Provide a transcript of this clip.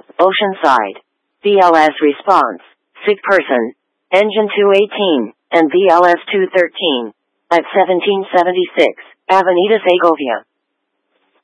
Oceanside. BLS response. Sick person. Engine 218, and BLS 213. At 1776, Avenida Segovia.